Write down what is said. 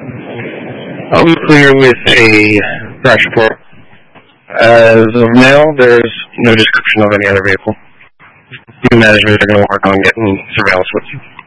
I'm clear with a crash report. As of now, there's no description of any other vehicle. Team management are going to work on getting surveillance with you.